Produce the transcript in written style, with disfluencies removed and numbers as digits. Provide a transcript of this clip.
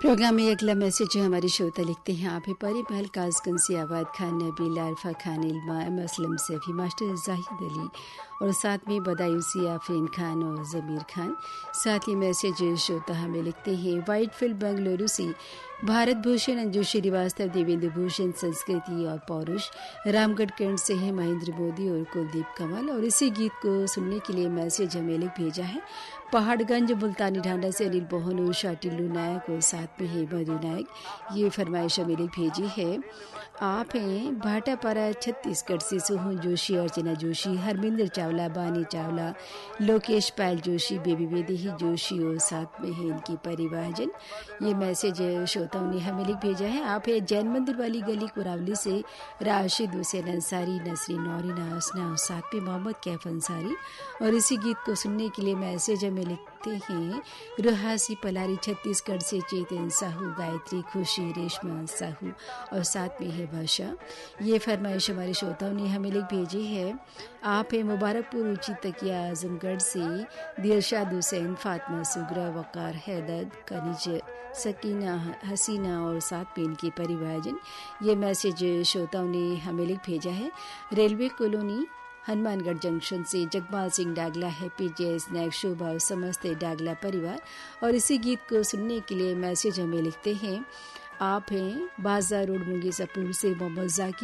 Programme में अगला message जो हमारे श्रोता लिखते हैं, आप है परिमल कासगंज से आबाद खान, नबील, आरफा खान, इल्मा, असलम सैफी, मास्टर जाहिद अली और साथ में बदायूसी आफरीन खान और ज़मीर खान। साथ ही मैसेज श्रोता हमें लिखते हैं वाइटफील्ड बेंगलुरु से भारत भूषण, अंजू श्रीवास्तव, देवेंद्र भूषण, संस्कृति और पौरुष, रामगढ़ कैंट से है महेंद्र मोदी और कुलदीप कमल। और इसी गीत को सुनने के लिए मैसेज हमें लिख भेजा है पहाड़गंज मुल्तानी ढांडा से अनिल बोहन, उषा टिल्लू नायक और साथ में है मधु नायक। ये फरमाइश हमें लिख भेजी है। आप हैं भाटापारा छत्तीसगढ़ से सोहन जोशी, अर्चना जोशी, हरमिंदर चावला, बानी चावला, लोकेश पायल जोशी, बेबी वेदेही जोशी और साथ में है इनकी परिवारजन। ये मैसेज श्रोताओं ने हमें लिख भेजा है। आप है जैन मंदिर वाली गली कुरावली से राशिद हुसैन अंसारी, नसरीन नौरीन आसना और साथ में मोहम्मद कैफ अंसारी। और इसी गीत को सुनने के लिए मैसेज हमें लिखते हैं रुहासी पलारी छत्तीसगढ़ से चेतन साहू, गायत्री, खुशी, रेशमा साहू और साथ में है भाषा। ये फरमाइश हमारे श्रोताओं ने हमें लिख भेजी है। आप है मुबारकपुर ऊंची तकिया आजमगढ़ से दिलशाद हुसैन, फातिमा सुगरा, वकार, हैदर, कनिज, सकीना, हसीना और साथ में इनके परिवारजन। ये मैसेज श्रोताओं ने हमें लिख भेजा है। रेलवे कॉलोनी हनुमानगढ़ जंक्शन से जगपाल सिंह डागला, हैप्पी, जय स्नैक, शोभा और समस्त डागला परिवार। और इसी गीत को सुनने के लिए मैसेज हमें लिखते हैं। आप हैं बाजार रोड मुंगेसपुर से मोहम्मद जाकिर